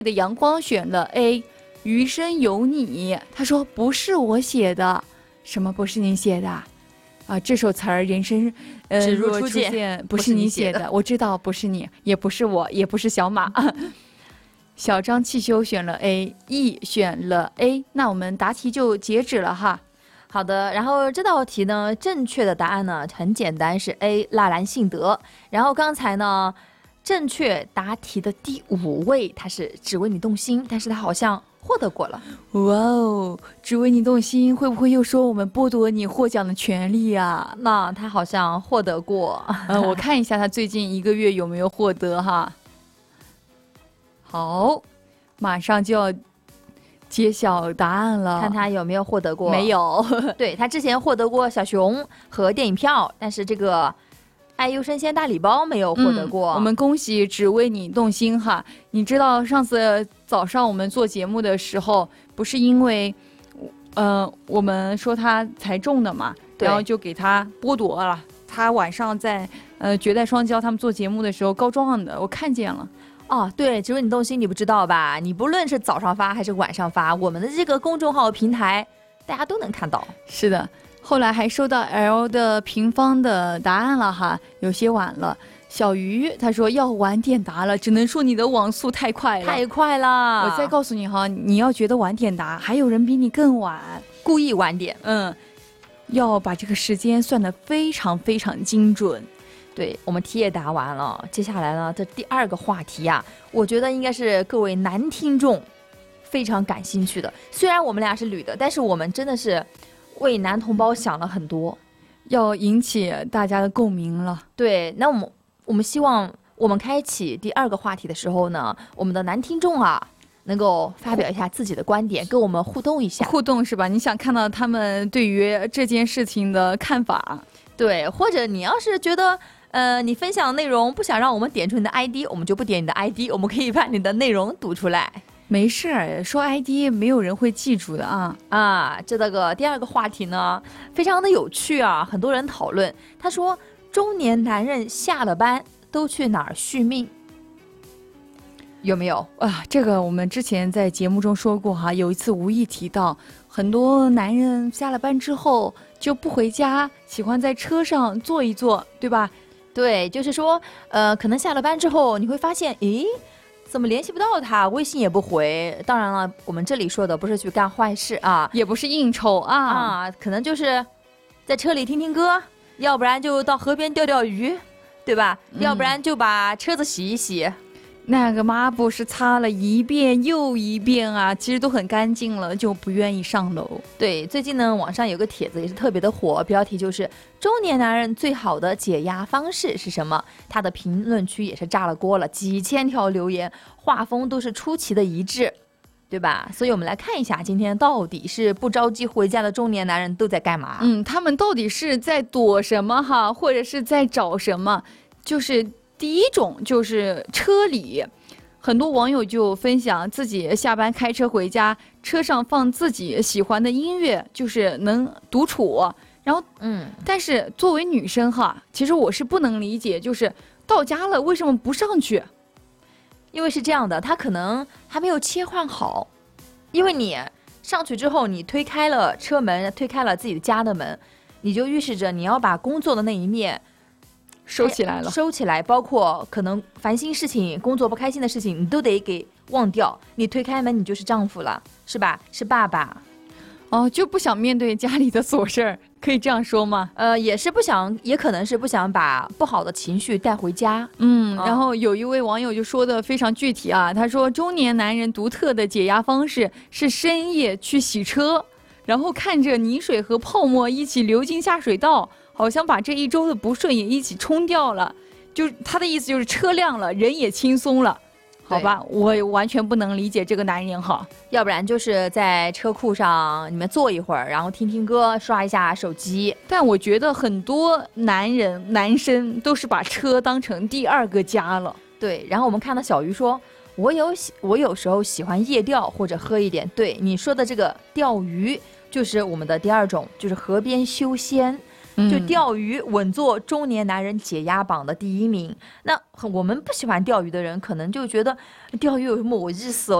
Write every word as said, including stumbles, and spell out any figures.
的阳光选了 A， 余生有你。他说不是我写的。什么不是你写的啊？这首词儿人生呃只如初见， 见， 不是你写的。我知道不是你，也不是我，也不是小马。小张汽修选了 A，E 选了 A。那我们答题就截止了哈。 好的，然后这道题呢，正确的答案呢很简单，是 A， 纳兰性德。然后刚才呢，正确答题的第五位，他是只为你动心，但是他好像获得过了。 哇哦，只为你动心，会不会又说我们剥夺你获奖的权利啊？ 那他好像获得过。 嗯，我看一下他最近一个月有没有获得哈。好，马上就要揭晓答案了， 看他有没有获得过。 没有。 对，他之前获得过小熊和电影票，但是这个爱优生鲜大礼包没有获得过。 嗯、我们恭喜只为你动心哈。你知道上次早上我们做节目的时候，不是因为呃我们说他才中的嘛，然后就给他剥夺了。他晚上在呃绝代双骄他们做节目的时候告状的，我看见了。 哦，对，只为你动心，你不知道吧？你不论是早上发还是晚上发，我们的这个公众号平台，大家都能看到。 是的，后来还收到 L 的平方的答案了哈，有些晚了。小鱼他说要晚点答了，只能说你的网速太快了， 太快了。 我再告诉你哈，你要觉得晚点答，还有人比你更晚， 故意晚点。 嗯，要把这个时间算得非常非常精准。 对，我们题也答完了，接下来呢，这第二个话题呀、啊，我觉得应该是各位男听众非常感兴趣的。虽然我们俩是女的，但是我们真的是为男同胞想了很多， 要引起大家的共鸣了。 对，那我们我们希望我们开启第二个话题的时候呢，我们的男听众啊，能够发表一下自己的观点，跟我们互动一下。 互动是吧？你想看到他们对于这件事情的看法？ 对，或者你要是觉得。呃，你分享的内容不想让我们点出你的 I D， 我们就不点你的 I D， 我们可以把你的内容读出来。 没事儿，说 I D 没有人会记住的啊啊！这个第二个话题呢，非常的有趣啊，很多人讨论。他说，中年男人下了班都去哪儿续命？有没有啊？这个我们之前在节目中说过哈，有一次无意提到，很多男人下了班之后就不回家，喜欢在车上坐一坐，对吧？ 对，就是说，呃，可能下了班之后，你会发现，诶，怎么联系不到他，微信也不回。当然了，我们这里说的不是去干坏事啊， 也不是应酬啊， 啊，可能就是在车里听听歌，要不然就到河边钓钓鱼，对吧？嗯、要不然就把车子洗一洗。 那个抹布是擦了一遍又一遍啊，其实都很干净了，就不愿意上楼。 对，最近呢，网上有个帖子也是特别的火，标题就是中年男人最好的解压方式是什么？他的评论区也是炸了锅了，几千条留言，画风都是出奇的一致，对吧？所以我们来看一下，今天到底是不着急回家的中年男人都在干嘛？ 嗯，他们到底是在躲什么哈，或者是在找什么？就是第一种就是车里，很多网友就分享自己下班开车回家，车上放自己喜欢的音乐，就是能独处。然后， 嗯， 但是作为女生哈，其实我是不能理解，就是到家了为什么不上去？ 因为是这样的，他可能还没有切换好，因为你上去之后，你推开了车门，推开了自己的家的门，你就预示着你要把工作的那一面收起来了， 收起来，包括可能烦心事情、工作不开心的事情，你都得给忘掉。你推开门，你就是丈夫了，是吧？是爸爸， 哦，就不想面对家里的琐事儿，可以这样说吗？ 呃，也是不想，也可能是不想把不好的情绪带回家。 嗯，然后有一位网友就说的非常具体啊，他说中年男人独特的解压方式是深夜去洗车，然后看着泥水和泡沫一起流进下水道。好像把这一周的不顺也一起冲掉了，就他的意思就是车辆了，人也轻松了，好吧？我完全不能理解这个男人哈， 要不然就是在车库上你们坐一会儿，然后听听歌，刷一下手机。 但我觉得很多男人男生都是把车当成第二个家了。 对，然后我们看到小鱼说，我有我有时候喜欢夜钓或者喝一点。对你说的这个钓鱼，就是我们的第二种，就是河边修仙。 就钓鱼稳坐中年男人解压榜的第一名。那我们不喜欢钓鱼的人，可能就觉得钓鱼有什么意思哦？